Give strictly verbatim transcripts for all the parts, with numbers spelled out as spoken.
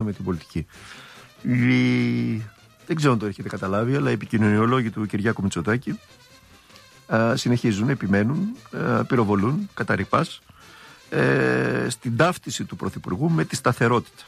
με την πολιτική. Η... Δεν ξέρω αν το έχετε καταλάβει, αλλά οι επικοινωνιολόγοι του Κυριάκου Μητσοτάκη α, συνεχίζουν, επιμένουν, α, πυροβολούν κατά ρηπάς ε, στην ταύτιση του Πρωθυπουργού με τη σταθερότητα.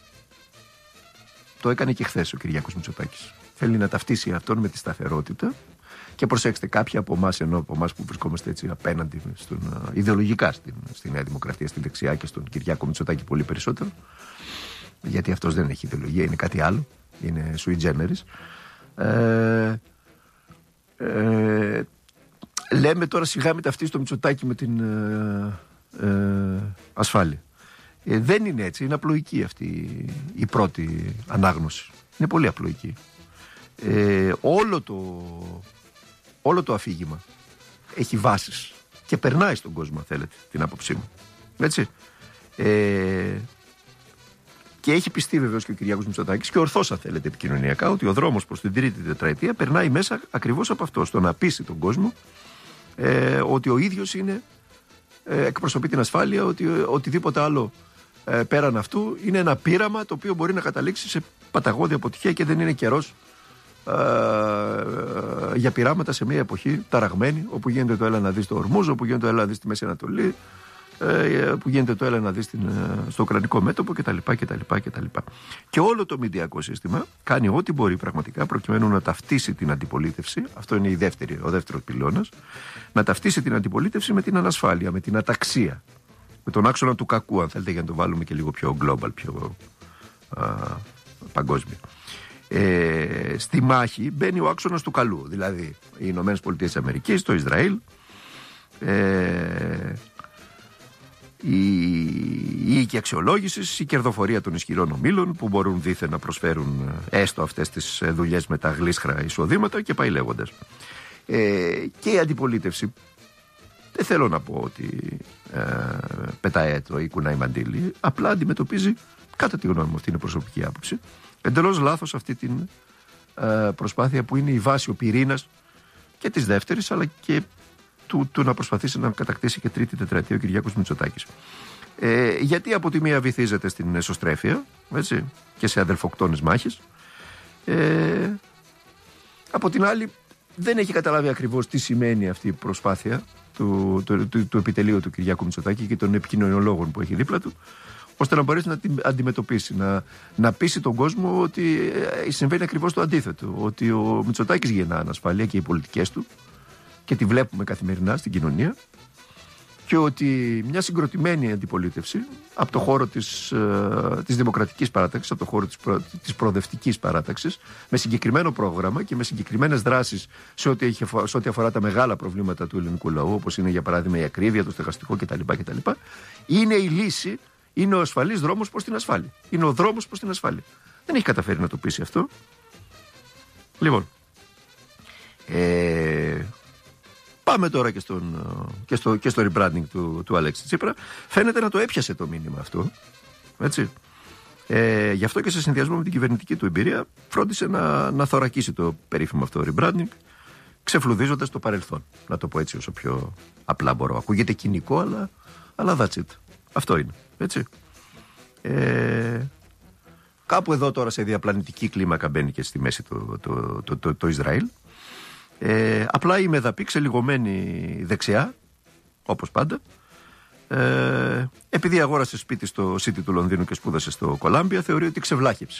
Το έκανε και χθες ο Κυριάκος Μητσοτάκης. Θέλει να ταυτίσει αυτόν με τη σταθερότητα. Και προσέξτε, κάποιοι από εμάς, ενώ από εμάς που βρισκόμαστε έτσι απέναντι στον, uh, ιδεολογικά στην, στη Νέα Δημοκρατία, στη δεξιά και στον Κυριάκο Μητσοτάκη πολύ περισσότερο, γιατί αυτός δεν έχει ιδεολογία, είναι κάτι άλλο, είναι sui generis. Ε, ε, λέμε τώρα σιγά μην ταυτίσει το Μητσοτάκη με την ε, ε, ασφάλεια. Ε, δεν είναι έτσι, είναι απλοϊκή αυτή η πρώτη ανάγνωση. Είναι πολύ απλοϊκή. Ε, όλο το όλο το αφήγημα έχει βάσεις και περνάει στον κόσμο, αν θέλετε, την άποψή μου. Έτσι. Ε, και έχει πιστεί βεβαίως και ο Κυριάκος Μητσοτάκης, και ορθώς, αν θέλετε, επικοινωνιακά, ότι ο δρόμος προς την τρίτη τετραετία περνάει μέσα ακριβώς από αυτό, στο να πείσει τον κόσμο ε, ότι ο ίδιος είναι, ε, εκπροσωπεί την ασφάλεια, ότι οτιδήποτε άλλο ε, πέραν αυτού είναι ένα πείραμα το οποίο μπορεί να καταλήξει σε παταγώδη αποτυχία και δεν είναι καιρός Uh, για πειράματα σε μια εποχή ταραγμένη, όπου γίνεται το έλα να δεις το Ορμούζ, όπου γίνεται το έλα να δεις τη Μέση Ανατολή, uh, που γίνεται το έλα να δεις την, uh, στο Ουκρανικό μέτωπο κτλ, κτλ, κτλ. Και όλο το μηντιακό σύστημα κάνει ό,τι μπορεί πραγματικά προκειμένου να ταυτίσει την αντιπολίτευση. Αυτό είναι η δεύτερη, ο δεύτερος πυλώνας. Να ταυτίσει την αντιπολίτευση με την ανασφάλεια, με την αταξία, με τον άξονα του κακού, αν θέλετε, για να το βάλουμε και λίγο πιο global, πιο uh, παγκόσμιο. Ε, στη μάχη μπαίνει ο άξονας του καλού, δηλαδή οι Ηνωμένες Πολιτείες της Αμερικής, το Ισραήλ, ε, η, η οίκη αξιολόγησης, η κερδοφορία των ισχυρών ομίλων που μπορούν δήθεν να προσφέρουν έστω αυτές τις δουλειές με τα γλίσχρα εισοδήματα και πάει λέγοντας. Ε, και η αντιπολίτευση, δεν θέλω να πω ότι ε, πετάει έτρο ή κουνάει μαντήλι, απλά αντιμετωπίζει, κατά τη γνώμη μου, αυτή είναι προσωπική άποψη, εντελώς λάθος αυτή την ε, προσπάθεια που είναι η βάση, ο πυρήνας και της δεύτερης, αλλά και του, του να προσπαθήσει να κατακτήσει και τρίτη τετραετία ο Κυριάκος Μητσοτάκης. Ε, γιατί από τη μία βυθίζεται στην εσωστρέφεια, έτσι, και σε αδελφοκτόνες μάχες. Ε, από την άλλη δεν έχει καταλάβει ακριβώς τι σημαίνει αυτή η προσπάθεια του, του, του, του επιτελείου του Κυριάκου Μητσοτάκη και των επικοινωνιολόγων που έχει δίπλα του, ώστε να μπορέσει να την αντιμετωπίσει, να, να πείσει τον κόσμο ότι συμβαίνει ακριβώς το αντίθετο. Ότι ο Μητσοτάκης γεννά ανασφάλεια και οι πολιτικές του, και τη βλέπουμε καθημερινά στην κοινωνία, και ότι μια συγκροτημένη αντιπολίτευση από το χώρο της, ε, της δημοκρατικής παράταξης, από το χώρο της, προ, της προοδευτικής παράταξης, με συγκεκριμένο πρόγραμμα και με συγκεκριμένες δράσεις σε ό,τι, έχει, σε ό,τι αφορά τα μεγάλα προβλήματα του ελληνικού λαού, όπως είναι για παράδειγμα η ακρίβεια, το στεγαστικό κτλ., κτλ., είναι η λύση. Είναι ο ασφαλής δρόμος προς την ασφάλεια. Είναι ο δρόμος προς την ασφάλεια. Δεν έχει καταφέρει να το πείσει αυτό. Λοιπόν, ε, πάμε τώρα και, στον, και, στο, και στο rebranding του, του Αλέξη Τσίπρα. Φαίνεται να το έπιασε το μήνυμα αυτό. Έτσι. Ε, γι' αυτό και σε συνδυασμό με την κυβερνητική του εμπειρία φρόντισε να, να θωρακίσει το περίφημο αυτό rebranding, ξεφλουδίζοντας το παρελθόν. Να το πω έτσι όσο πιο απλά μπορώ. Ακούγεται κοινικό, αλλά, αλλά that's it. Αυτό είναι. Έτσι. Ε, κάπου εδώ τώρα σε διαπλανητική κλίμακα μπαίνει και στη μέση το, το, το, το, το Ισραήλ. Ε, απλά η μεδαπή ξελιγωμένη δεξιά, όπως πάντα, ε, επειδή αγόρασε σπίτι στο City του Λονδίνου και σπούδασε στο Κολάμπια, θεωρεί ότι ξεβλάχεψε.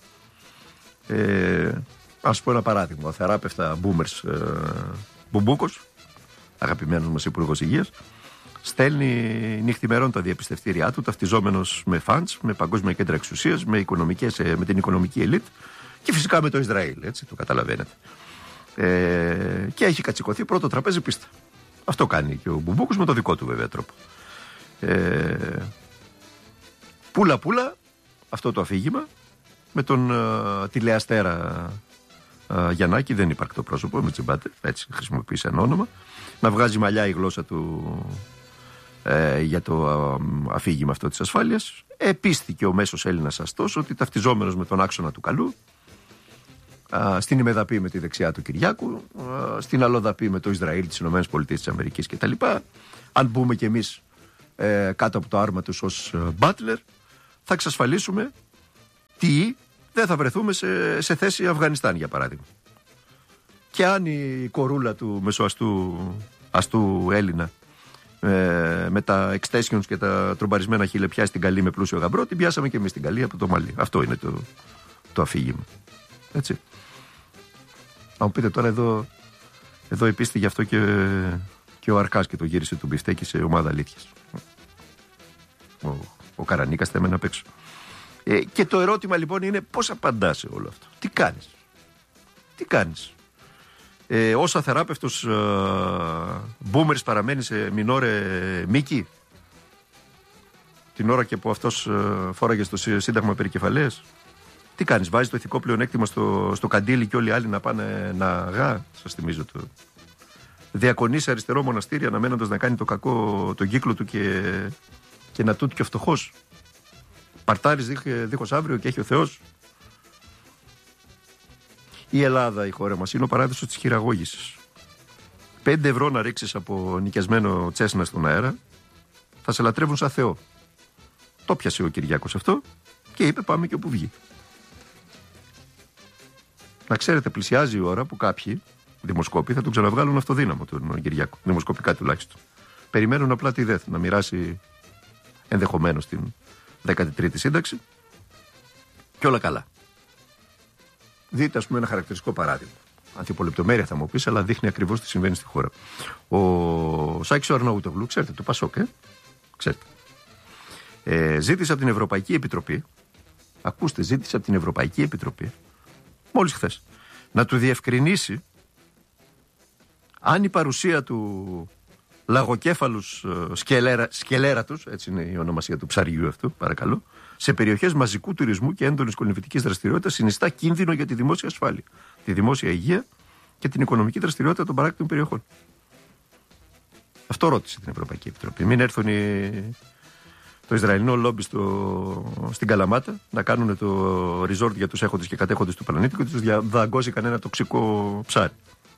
Ε, ας πω ένα παράδειγμα. Ο θεράπευτα boomers ε, Μπουμπούκος, αγαπημένος μας υπουργός υγείας, στέλνει νυχθημερών τα διαπιστευτήριά του, ταυτιζόμενος με φαντς, με παγκόσμια κέντρα εξουσίας, με, με την οικονομική ελίτ και φυσικά με το Ισραήλ, έτσι, το καταλαβαίνετε. Ε, και έχει κατσικωθεί πρώτο τραπέζι πίστα. Αυτό κάνει και ο Μπουμπούκος με το δικό του βέβαια τρόπο. Ε, πούλα πούλα αυτό το αφήγημα με τον uh, τηλεαστέρα uh, Γιαννάκη, δεν υπάρχει το πρόσωπο, με τσιμπάτε, έτσι χρησιμοποίησε ένα όνομα, να βγάζει μαλλιά η γλώσσα του ε, για το uh, αφήγημα αυτό της ασφάλειας. Επίστηκε ο μέσος Έλληνας αστός ότι ταυτιζόμενος με τον άξονα του καλού, uh, στην ημεδαπή με τη δεξιά του Κυριάκου, uh, στην αλλοδαπή με το Ισραήλ, τις Ηνωμένες Πολιτείες της Αμερικής κτλ. Αν μπούμε κι εμείς ε, κάτω από το άρμα τους ως Μπάτλερ, θα εξασφαλίσουμε τι δεν θα βρεθούμε σε, σε θέση Αφγανιστάν, για παράδειγμα. Και αν η κορούλα του μεσοαστού αστού Έλληνα ε, με τα extensions και τα τρομπαρισμένα χείλη πιάσει την καλή με πλούσιο γαμπρό, την πιάσαμε και εμείς την καλή από το Μαλί. Αυτό είναι το, το αφήγημα. Έτσι. Να μου πείτε τώρα εδώ, εδώ επίστη γι' αυτό και, και ο Αρκάς και το γύρισε του μπιφτέκι σε ομάδα αλήθειας. Ο, ο Καρανίκας θέμενε απ' έξω. Ε, και το ερώτημα λοιπόν είναι πώς απαντάς σε όλο αυτό. Τι κάνεις. Τι κάνεις. Ε, ως αθεράπευτος ε, boomers παραμένει σε μινόρε μίκη την ώρα και που αυτός ε, φόραγε στο Σύνταγμα περικεφαλαίες. Τι κάνεις, βάζεις το ηθικό πλεονέκτημα στο, στο καντήλι και όλοι οι άλλοι να πάνε να γα, σας θυμίζω το. Διακονείς σε αριστερό μοναστήρι αναμένοντας να κάνει το κακό τον κύκλο του και, και να τούτει και ο φτωχός. Παρτάρεις δίχως αύριο και έχει ο Θεός. Η Ελλάδα, η χώρα μας, είναι ο παράδεισος της χειραγώγησης. Πέντε ευρώ να ρίξεις από νοικιασμένο Τσέσνα στον αέρα, θα σε λατρεύουν σαν Θεό. Το πιασε ο Κυριάκος αυτό και είπε πάμε και όπου βγει. Να ξέρετε, πλησιάζει η ώρα που κάποιοι δημοσκόποι θα τον ξαναβγάλουν αυτοδύναμο τον Κυριάκο, δημοσκοπικά τουλάχιστον. Περιμένουν απλά τη ΔΕΘ να μοιράσει ενδεχομένως την δέκατη τρίτη σύνταξη και όλα καλά. Δείτε, ας πούμε, ένα χαρακτηριστικό παράδειγμα. Αντιπολεπτομέρεια θα μου πεις, αλλά δείχνει ακριβώς τι συμβαίνει στη χώρα. Ο Σάκης ο Αρναούτογλου, ξέρετε, το Πασόκ, ε? Ξέρετε. Ε, ζήτησε από την Ευρωπαϊκή Επιτροπή, ακούστε, ζήτησε από την Ευρωπαϊκή Επιτροπή, μόλις χθες, να του διευκρινίσει αν η παρουσία του λαγοκέφαλους σκελέρα, σκελέρατος, έτσι είναι η ονομασία του ψαριού αυτού, παρακαλώ, σε περιοχές μαζικού τουρισμού και έντονης κολυμβητικής δραστηριότητας συνιστά κίνδυνο για τη δημόσια ασφάλεια, τη δημόσια υγεία και την οικονομική δραστηριότητα των παράκτων περιοχών. Αυτό ρώτησε την Ευρωπαϊκή Επιτροπή. Μην έρθουν οι... το Ισραηλινό λόμπι στο... στην Καλαμάτα να κάνουν το resort για τους έχοντες και κατέχοντες του πλανήτη και τους δαγκώσει κανένα τοξικό ψάρι.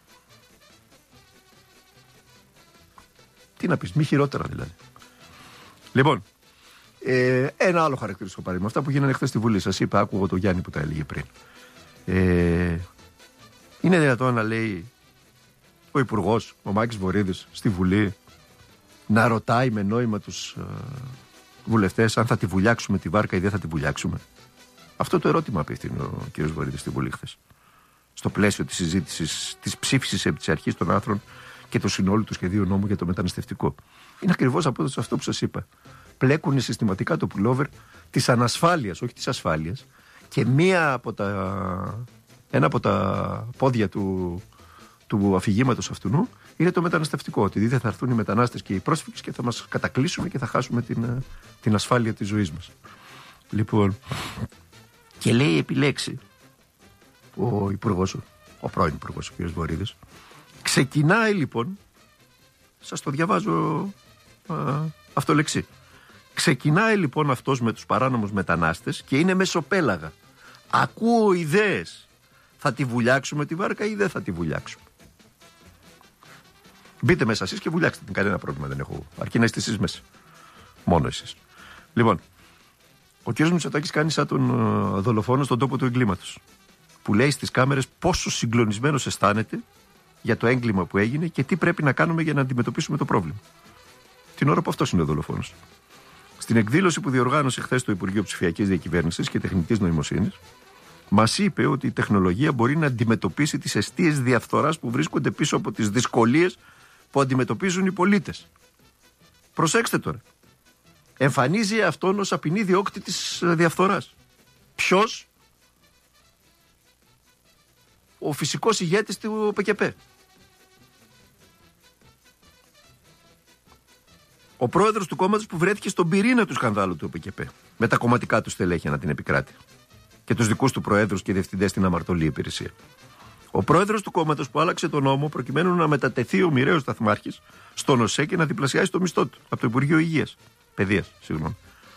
Τι να πεις, μη χειρότερα δηλαδή. Λοιπόν, ε, ένα άλλο χαρακτηριστικό παράδειγμα. Αυτά που γίνανε χθες στη Βουλή. Σας είπα, άκουγα το Γιάννη που τα έλεγε πριν. Ε, είναι δυνατόν να λέει ο Υπουργός, ο Μάκης Βορίδης, στη Βουλή, να ρωτάει με νόημα τους ε, βουλευτές αν θα τη βουλιάξουμε τη βάρκα ή δεν θα τη βουλιάξουμε. Αυτό το ερώτημα απίθυνε ο κ. Βορίδης στη Βουλή χθες. Στο πλαίσιο της συζήτησης, της ψήφισης επί της αρχής των άρθρων και το συνόλου του σχεδίου νόμου για το μεταναστευτικό. Είναι ακριβώς από αυτό που σας είπα. Πλέκουν συστηματικά το pullover της ανασφάλειας, όχι της ασφάλειας, και μία από τα, ένα από τα πόδια του, του αφηγήματος αυτού είναι το μεταναστευτικό. Ότι δεν θα έρθουν οι μετανάστες και οι πρόσφυγες και θα μας κατακλείσουν και θα χάσουμε την, την ασφάλεια της ζωής μας. Λοιπόν, και λέει επιλέξει ο υπουργός, ο πρώην υπουργός, ο κ. Βορίδης. Ξεκινάει λοιπόν, σας το διαβάζω α, αυτολεξί. Ξεκινάει λοιπόν αυτός με τους παράνομους μετανάστες και είναι μεσοπέλαγα. Ακούω ιδέες. Θα τη βουλιάξουμε τη βάρκα ή δεν θα τη βουλιάξουμε. Μπείτε μέσα εσείς και βουλιάξτε την, κανένα πρόβλημα δεν έχω. Αρκεί να είστε εσείς μέσα. Μόνο εσείς. Λοιπόν, ο κ. Μητσοτάκης κάνει σαν τον uh, δολοφόνο στον τόπο του εγκλήματος. Που λέει στις κάμερες πόσο συγκλονισμένος αισθάνεται για το έγκλημα που έγινε και τι πρέπει να κάνουμε για να αντιμετωπίσουμε το πρόβλημα. Την ώρα που αυτός είναι ο δολοφόνος. Στην εκδήλωση που διοργάνωσε χθες το Υπουργείο Ψηφιακής Διακυβέρνησης και Τεχνητής Νοημοσύνης, μας είπε ότι η τεχνολογία μπορεί να αντιμετωπίσει τις αιστείες διαφθοράς που βρίσκονται πίσω από τις δυσκολίες που αντιμετωπίζουν οι πολίτες. Προσέξτε τώρα. Εμφανίζει αυτόν ως απεινή διώκτη της διαφθοράς. Ποιος? Ο φυσικός ηγέτης του ΠΚΠ. Ο πρόεδρος του κόμματος που βρέθηκε στον πυρήνα του σκανδάλου του ΠΚΠ. Με τα κομματικά του στελέχη ανά την επικράτεια. Και τους δικούς του προέδρους και διευθυντές στην αμαρτωλή υπηρεσία. Ο πρόεδρος του κόμματος που άλλαξε τον νόμο προκειμένου να μετατεθεί ο μοιραίος σταθμάρχης στον ΟΣΕ και να διπλασιάσει το μισθό του από το Υπουργείο Υγείας. Παιδείας, συγγνώμη.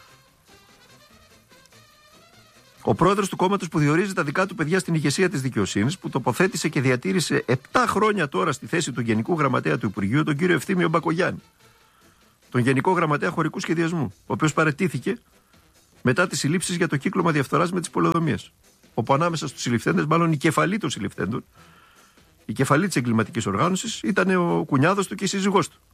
Ο πρόεδρος του κόμματος που διορίζει τα δικά του παιδιά στην ηγεσία της δικαιοσύνης, που τοποθέτησε και διατήρησε επτά χρόνια τώρα στη θέση του Γενικού Γραμματέα του Υπουργείου, τον κύριο Ευθύμιο Μπακογιάννη. Τον Γενικό Γραμματέα Χωρικού Σχεδιασμού, ο οποίος παραιτήθηκε μετά τις συλλήψεις για το κύκλωμα διαφθοράς με τις πολεοδομίες. Όπου ανάμεσα στους συλληφθέντες, μάλλον η κεφαλή των συλληφθέντων, η κεφαλή της εγκληματικής οργάνωσης ήταν ο κουνιάδος του και η σύζυγός του.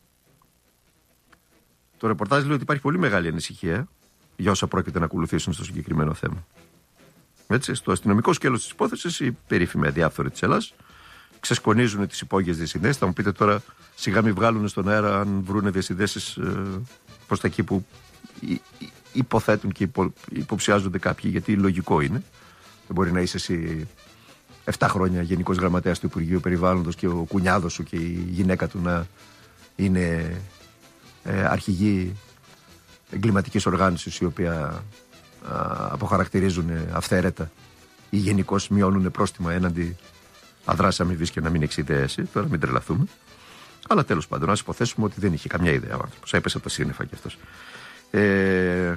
Το ρεπορτάζ λέει ότι υπάρχει πολύ μεγάλη ανησυχία για όσα πρόκειται να ακολουθήσουν στο συγκεκριμένο θέμα. Έτσι, στο αστυνομικό σκέλος της υπόθεσης, οι περίφημοι αδιάφθοροι της Ελλάδας ξεσκονίζουν τις υπόγειες διασυνδέσεις. Θα μου πείτε τώρα, σιγά μην βγάλουν στον αέρα αν βρούνε διασυνδέσεις ε, προς τα εκεί που υποθέτουν και υπο, υποψιάζονται κάποιοι, γιατί λογικό είναι. Δεν μπορεί να είσαι εσύ επτά χρόνια γενικός γραμματέας του Υπουργείου Περιβάλλοντος και ο κουνιάδος σου και η γυναίκα του να είναι ε, αρχηγοί εγκληματικής οργάνωσης, η οποία α, αποχαρακτηρίζουν αυθαίρετα ή γενικώς μειώνουν πρόστιμα έναντι αδράσης αμοιβής και να μην εξείται αίση. Τώρα μην τρελαθούμε. Αλλά τέλος πάντων, ας υποθέσουμε ότι δεν είχε καμιά ιδέα ο άνθρωπος. Έπεσε από τα σύννεφα κι αυτός. Ε,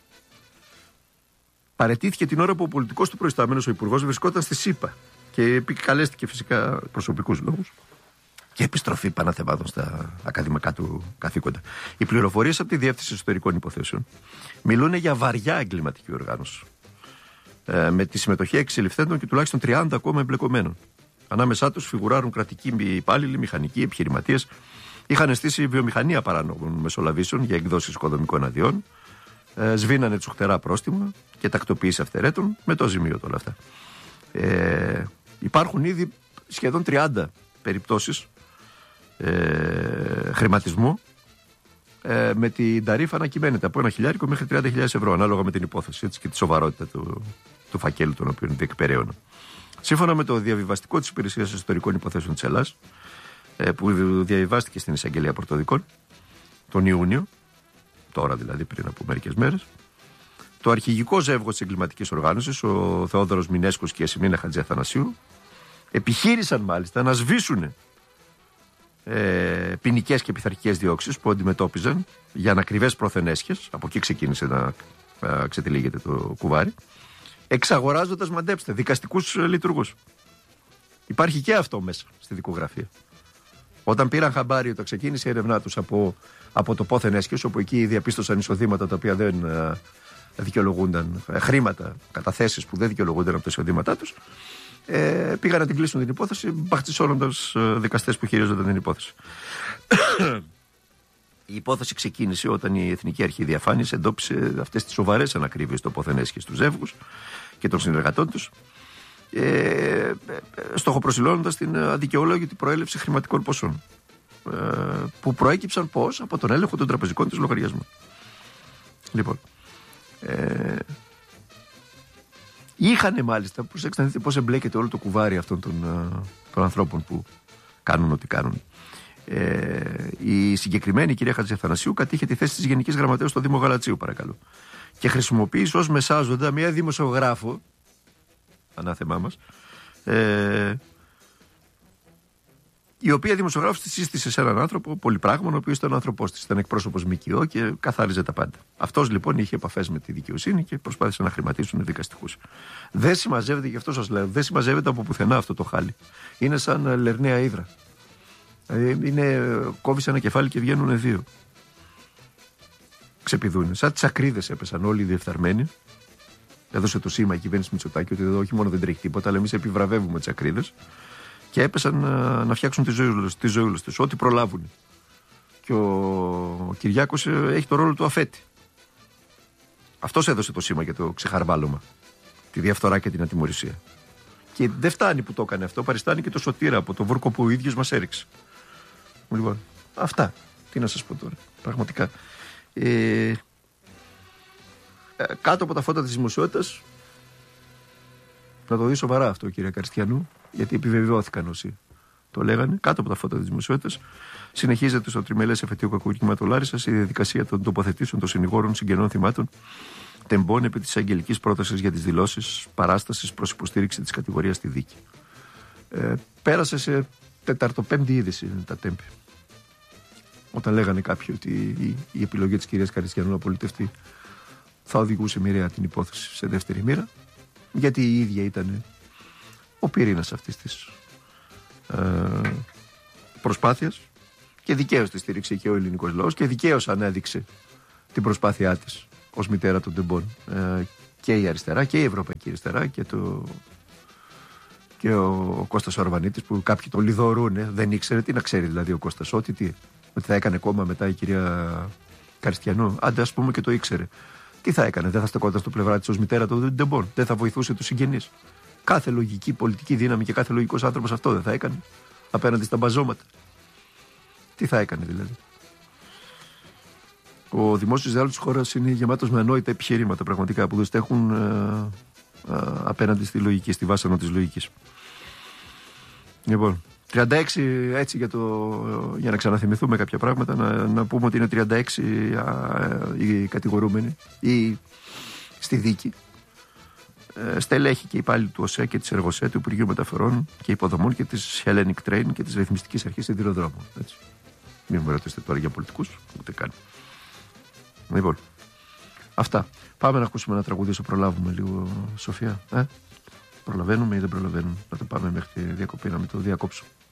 παραιτήθηκε την ώρα που ο πολιτικός του προϊστάμενος, ο υπουργός, βρισκόταν στη ΣΥΠΑ και επικαλέστηκε φυσικά προσωπικούς λόγους και επιστροφή παναθεμάτων στα ακαδημικά του καθήκοντα. Οι πληροφορίες από τη Διεύθυνση Εσωτερικών Υποθέσεων μιλούν για βαριά εγκληματική οργάνωση, ε, με τη συμμετοχή έξι συλληφθέντων και τουλάχιστον τριάντα ακόμα εμπλεκομένων. Ανάμεσά τους φιγουράρουν κρατικοί υπάλληλοι, μηχανικοί, επιχειρηματίες. Είχαν στήσει βιομηχανία παράνομων μεσολαβήσεων για εκδόσεις οικοδομικών αδειών. Ε, σβήνανε τσουχτερά πρόστιμα και τακτοποίηση αυθαιρέτων με το ζημίωτο όλα αυτά. Ε, υπάρχουν ήδη σχεδόν τριάντα περιπτώσεις ε, χρηματισμού ε, με την ταρίφα να κυμαίνεται από ένα χιλιάρικο μέχρι τριάντα χιλιάδες ευρώ, ανάλογα με την υπόθεση, έτσι, και τη σοβαρότητα του, του φακέλου τον οποίο διεκπεραίωνε. Σύμφωνα με το διαβιβαστικό της Υπηρεσίας Εσωτερικών Υποθέσεων της Ελλάδας, ε, που διαβιβάστηκε στην Εισαγγελία Πρωτοδικών τον Ιούνιο, τώρα δηλαδή πριν από μερικές μέρες, το αρχηγικό ζεύγος της εγκληματικής οργάνωσης, ο Θεόδωρος Μινέσκος και η Εσημίνα Χατζιαθανασίου, επιχείρησαν μάλιστα να σβήσουν ε, ποινικές και πειθαρχικές διώξεις που αντιμετώπιζαν για ανακριβές προθενέσχες. Από εκεί ξεκίνησε να ε, ξετυλίγεται το κουβάρι, εξαγοράζοντας, μαντέψτε, δικαστικούς λειτουργούς. Υπάρχει και αυτό μέσα στη δικογραφία. Όταν πήραν χαμπάρι, όταν ξεκίνησε η έρευνά τους από, από το πόθεν έσχες, όπου εκεί διαπίστωσαν εισοδήματα τα οποία δεν ε, δικαιολογούνταν, ε, χρήματα, καταθέσεις που δεν δικαιολογούνταν από τα εισοδήματά τους, ε, πήγαν να την κλείσουν την υπόθεση, μπαχτσισώνοντας ε, δικαστές που χειρίζονταν την υπόθεση. Η υπόθεση ξεκίνησε όταν η Εθνική Αρχή Διαφάνειας εντόπισε αυτές τις σοβαρές ανακρίβειες στο πόθεν έσχες του ζεύγους και των συνεργατών τους, ε, στοχοπροσιλώνοντας την αδικαιολόγητη προέλευση χρηματικών ποσών, ε, που προέκυψαν πώς? Από τον έλεγχο των τραπεζικών τους λογαριασμών. Λοιπόν, ε, είχανε μάλιστα, προσέξτε να δείτε πώς εμπλέκεται όλο το κουβάρι αυτών των, των ανθρώπων που κάνουν ό,τι κάνουν. Ε, η συγκεκριμένη κυρία Χατζηθανασίου κατήχε τη θέση της Γενικής Γραμματέως στο Δήμο Γαλατσίου, παρακαλώ, και χρησιμοποίησε ως μεσάζοντα μια δημοσιογράφο, ανάθεμά μας, ε, η οποία δημοσιογράφος τη σύστησε σε έναν άνθρωπο πολυπράγμων, ο οποίος ήταν άνθρωπός της, ήταν εκπρόσωπος ΜΚΟ και καθάριζε τα πάντα. Αυτός λοιπόν είχε επαφές με τη δικαιοσύνη και προσπάθησε να χρηματίσουν δικαστικούς. Δεν συμμαζεύεται, γι' αυτό σας λέω, δεν συμμαζεύεται από πουθενά αυτό το χάλι. Είναι σαν λερναία ύδρα. Είναι, κόβεις ένα κεφάλι και βγαίνουν δύο. Ξεπηδούν. Σαν τσακρίδες έπεσαν όλοι οι διεφθαρμένοι. Έδωσε το σήμα η κυβέρνηση Μητσοτάκη ότι εδώ όχι μόνο δεν τρέχει τίποτα, αλλά εμείς επιβραβεύουμε τσακρίδες. Και έπεσαν να, να φτιάξουν τις ζωούλες τους, ό,τι προλάβουν. Και ο, ο Κυριάκος έχει το ρόλο του αφέτη. Αυτός έδωσε το σήμα για το ξεχαρβάλωμα, τη διαφθορά και την ατιμωρησία. Και δεν φτάνει που το έκανε αυτό, παριστάνει και το σωτήρα από το βούρκο που ο ίδιος μας έριξε. Λοιπόν, αυτά. Τι να σας πω τώρα, πραγματικά. Ε, κάτω από τα φώτα της δημοσιότητας, να το δει σοβαρά αυτό, κύριε Καριστιανού, γιατί επιβεβαιώθηκαν όσοι το λέγανε. Κάτω από τα φώτα της δημοσιότητας συνεχίζεται στο τριμελές εφετείο κακοκίνημα Λάρισσας η διαδικασία των τοποθετήσεων των συνηγόρων συγγενών θυμάτων τεμπών επί της αγγελικής πρότασης για τις δηλώσεις παράστασης προς υποστήριξη της κατηγορίας στη δίκη. Ε, πέρασε σε τεταρτοπέμπτη είδηση τα τέμπη. Όταν λέγανε κάποιοι ότι η, η επιλογή της κυρίας Καριστιανού να πολιτευτεί θα οδηγούσε μοιραία την υπόθεση σε δεύτερη μοίρα, γιατί η ίδια ήταν ο πυρήνας αυτής της ε, προσπάθειας και δικαίως τη στήριξε και ο ελληνικός λαός και δικαίως ανέδειξε την προσπάθειά της ως μητέρα των τεμπών. Ε, και η αριστερά και η ευρωπαϊκή αριστερά και, το, και ο Κώστας Ορβανίτης, που κάποιοι το λιδωρούνε, δεν ήξερε. Τι να ξέρει δηλαδή ο Κώστας, ότι, τι, ότι θα έκανε κόμμα μετά η κυρία Καριστιανού. Άντε, ας πούμε, και το ήξερε. Τι θα έκανε, δεν θα στεκόταν στο πλευρά της ως μητέρα των τεμπών, δεν θα βοηθούσε τους συγγενείς. Κάθε λογική πολιτική δύναμη και κάθε λογικός άνθρωπος αυτό δεν θα έκανε απέναντι στα μπαζώματα. Τι θα έκανε δηλαδή. Ο δημόσιος διάλογος της χώρας είναι γεμάτος με ανόητα επιχειρήματα πραγματικά που δεν στέχουν ε, ε, απέναντι στη λογική, στη βάσανο της λογικής. Λοιπόν, τριάντα έξι έτσι για, το, για να ξαναθυμηθούμε κάποια πράγματα, να, να πούμε ότι είναι τριάντα έξι α, οι κατηγορούμενοι ή στη δίκη. Ε, στελέχη και υπάλληλοι του ΟΣΕ και της ΕΡΓΟΣΕ, του Υπουργείου Μεταφορών και Υποδομών και της Hellenic Train και της Ρυθμιστικής Αρχής Σιδηροδρόμων. Έτσι. Μην μου ρωτήσετε τώρα για πολιτικούς, ούτε καν. Λοιπόν, αυτά. Πάμε να ακούσουμε ένα τραγούδι όσο προλάβουμε λίγο, Σοφία. Ε? Προλαβαίνουμε ή δεν προλαβαίνουμε? Να το πάμε μέχρι τη διακοπή, να μην το διακόψω.